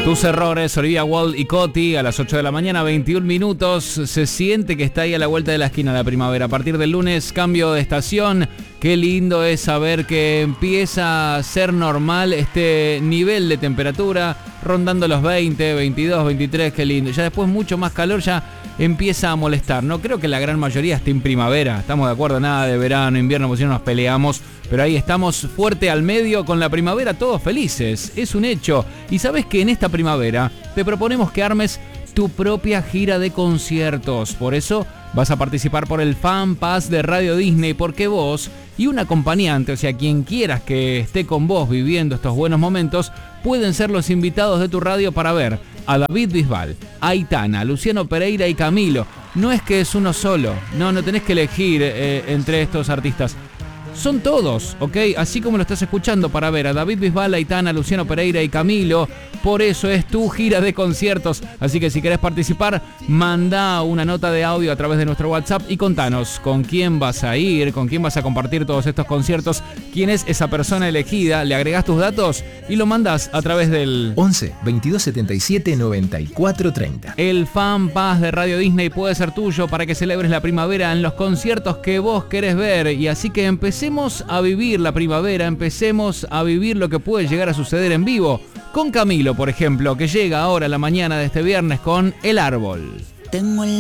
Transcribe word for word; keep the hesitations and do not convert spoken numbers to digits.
Tus errores, Olivia Wilde y Coti, a las ocho de la mañana, veintiún minutos. Se siente que está ahí a la vuelta de la esquina la primavera. A partir del lunes, cambio de estación. Qué lindo es saber que empieza a ser normal este nivel de temperatura, rondando los veinte, veintidós, veintitrés, qué lindo. Ya después mucho más calor, ya empieza a molestar. No creo que la gran mayoría esté en primavera. Estamos de acuerdo, nada de verano, invierno, pues si no nos peleamos. Pero ahí estamos fuerte al medio con la primavera, todos felices. Es un hecho. Y sabes que en esta primavera te proponemos que armes tu propia gira de conciertos. Por eso vas a participar por el Fan Pass de Radio Disney, porque vos y un acompañante, o sea, quien quieras que esté con vos viviendo estos buenos momentos, pueden ser los invitados de tu radio para ver a David Bisbal, Aitana, Luciano Pereira y Camilo. No es que es uno solo, no, no tenés que elegir eh, entre estos artistas. Son todos, ¿ok? Así como lo estás escuchando, para ver a David Bisbal, Aitana, Luciano Pereira y Camilo. Por eso es tu gira de conciertos. Así que si querés participar, manda una nota de audio a través de nuestro WhatsApp y contanos con quién vas a ir, con quién vas a compartir todos estos conciertos, quién es esa persona elegida, le agregás tus datos y lo mandas a través del once, veintidós, setenta y siete, noventa y cuatro, treinta. El Fan Pass de Radio Disney puede ser tuyo para que celebres la primavera en los conciertos que vos querés ver. Y así que empecemos a vivir la primavera, empecemos a vivir lo que puede llegar a suceder en vivo. Con Camilo, por ejemplo, que llega ahora a la mañana de este viernes con El Árbol. Tengo el